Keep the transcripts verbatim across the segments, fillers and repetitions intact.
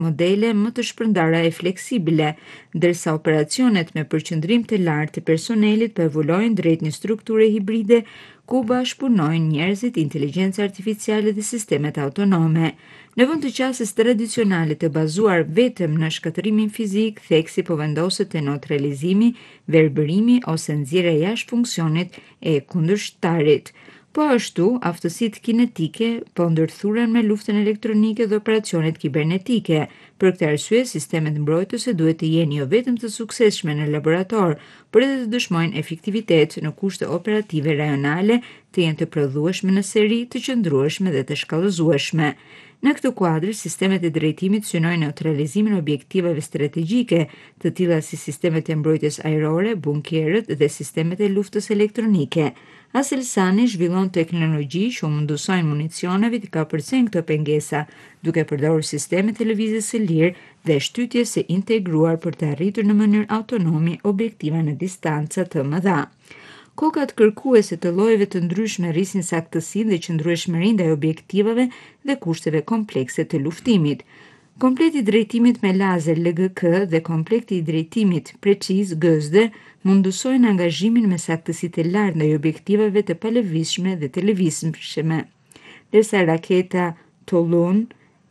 modele më të shpërndara e fleksibile, ndërsa operacionet me përqendrim të lartë të personelit po evoluojnë drejt një strukture hibride ku bashkëpunojnë njerëzit, inteligjenca artificiale dhe sistemet autonome. Në vend të qasjes tradicionale të bazuar vetëm në shkatërimin fizik, theksi po vendoset te neutralizimi, verbërimi ose nxjerrja jashtë funksionit e kundërshtarit. Po ashtu, aftësitë kinetike po ndërthuren me luftën elektronike dhe operacionet kibernetike. Për këtë arsye, sistemet mbrojtëse duhet të jenë jo vetëm të suksesshme në laborator, por edhe të dëshmojnë efektivitet në kushte operative rajonale, të jenë të prodhueshme në seri, të qëndrueshme dhe të shkallëzueshme. Në këtë kuadër, sistemet e drejtimit synojnë neutralizimin e objektivave strategjike, të tilla si sistemet e mbrojtjes ajrore, bunkerët dhe sistemet e luftës elektronike. Aselsan zhvillon teknologji që u mundësojnë municioneve të kapërcejnë këto pengesa, duke përdorur sisteme të lëvizjes së lirë dhe shtytjes së integruar për të arritur në mënyrë autonome objektiva në distanca të mëdha. Kokat kërkuese të llojeve të ndryshme rrisin saktësinë dhe qëndrueshmërinë ndaj objektivave dhe kushteve komplekse të luftimit. Kompleti i drejtimit me lazer L G K dhe kompleti i drejtimit preciz G S D mundësojnë angazhimin me saktësi të lartë ndaj objektivave të palëvizshme dhe të lëvizshme, ndërsa raketa Tollun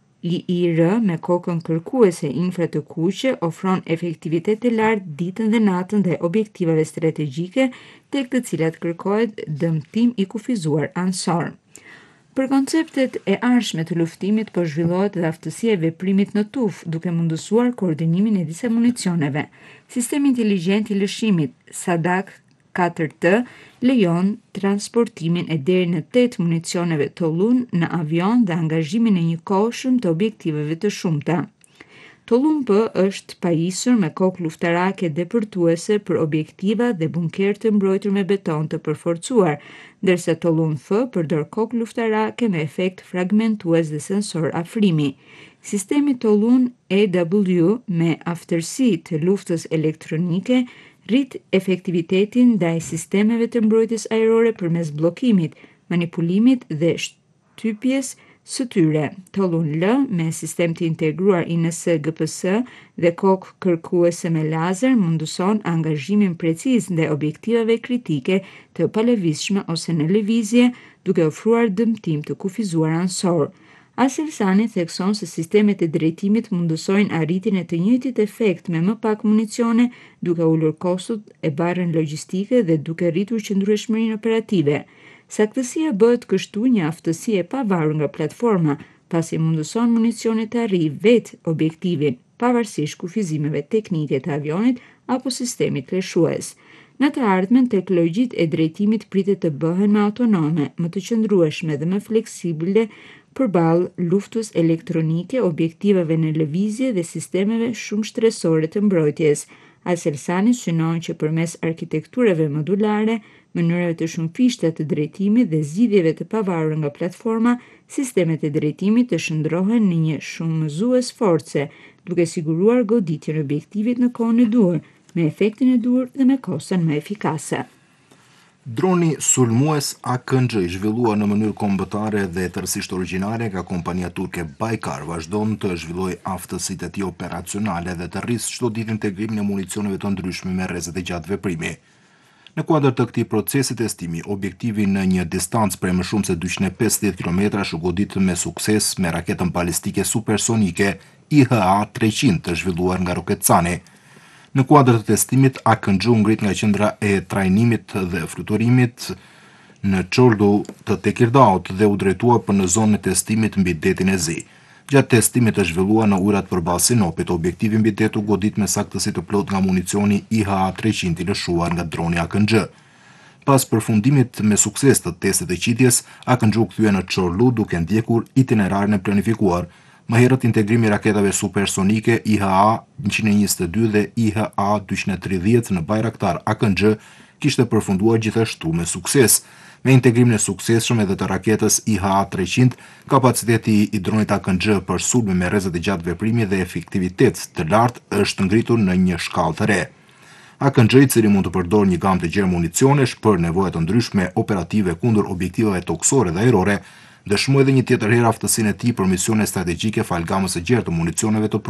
I I R me kokën kërkuese infra të kuqe ofron efektivitet të lartë ditën dhe natën ndaj objektivave strategjike, tek të cilat kërkohet dëmtim i kufizuar ansor. Për konceptet e ardhshme të luftimit po zhvillohet edhe aftësia e veprimit në tuf, duke mundësuar koordinimin e disa municioneve. Sistemi inteligjent i lëshimit Sadak katër T lejon transportimin e deri në tetë municioneve Tollun në avion dhe angazhimin e njëkohshëm të objektiveve të shumta. Tollun P është pajisur me kokë luftarake depërtuese për objektiva dhe bunker të mbrojtur me beton të përforcuar, ndërsa Tollun F përdor kokë luftarake me efekt fragmentues dhe sensor afrimi. Sistemi Tollun E W me aftërsi të luftës elektronike rrit efektivitetin ndaj sistemeve të mbrojtjes ajrore përmes bllokimit, manipulimit dhe shtypjes së tyre. Tollun L me sistem të integruar I N S G P S dhe kokë kërkuese me lazer mundëson angazhimin preciz ndaj objektivave kritike të palëvizshme ose në lëvizje, duke ofruar dëmtim të kufizuar ansor. Aselsan thekson se sistemet e drejtimit mundësojnë arritjen e të njëjtit efekt me më pak municione, duke ulur kostot e barrën logjistike dhe duke rritur qëndrueshmërinë operative. Saktësia bëhet kështu një aftësi e pavarur nga platforma, pasi mundëson municionit të arrijë vetë objektivin, pavarësisht kufizimeve teknike të avionit apo sistemit lëshues. Në të ardhmen, teknologjitë e drejtimit pritet të bëhen më autonome, më të qëndrueshme dhe më fleksibile përballë luftës elektronike, objektivave në lëvizje dhe sistemeve shumë shtresore të mbrojtjes. Aselsan synon që përmes arkitekturave modulare, mënyrave të shumëfishta të drejtimit dhe zgjidhjeve të pavarura nga platforma, sistemet e drejtimit të shndrohen në një shumëzues force, duke siguruar goditjen e objektivit në kohën e duhur, me efektin e duhur dhe me kostën më efikase. Droni sulmues A K G, zhvilluar në mënyrë kombëtare dhe tërësisht origjinale nga kompania turke Baykar, vazhdon të zhvillojë aftësitë e tij operacionale dhe të rrisë çdo ditë integrimin e municioneve të ndryshme me rrezet e gjatë veprimi. Në kuadër të këtij procesi testimi, objektivi në një distancë prej më shumë se dyqind e pesëdhjetë kilometrash u godit me sukses me raketën balistike supersonike I H A treqind të zhvilluar nga Roketçani. Në kuadër të testimit, A K G u ngrit nga qendra e trajnimit dhe fluturimit në Çorlu të Tekirdaut dhe u drejtua për në zonën e testimit mbi detin e Zi. Gjatë testimit të zhvilluar në ujërat përballë Sinopit, objektivi mbi det u godit me saktësi të plotë nga municioni I H A treqind I lëshuar nga droni A K G. Pas përfundimit me sukses të testit të qitjes, A K G u kthye në Çorlu duke ndjekur itinerarin e planifikuar. Më herët integrimi I raketave supersonike I H A njëqind e njëzet e dy dhe I H A dyqind e tridhjetë në Bayraktar A K G kishte përfunduar gjithashtu me sukses. Me integrimin e suksesshëm edhe të raketës I H A treqind, kapaciteti I dronit A K G për sulme me rrezet e gjatë veprimi dhe efektivitet të lartë është ngritur në një shkallë të re. A K G, I cili mund të përdorë një gamë të gjerë municionesh për nevojat të ndryshme operative kundër objektivave toksore dhe ajrore, Dëshmoi edhe një tjetër herë aftësinë e tij për misione strategjike falë gamës së gjerë të municioneve të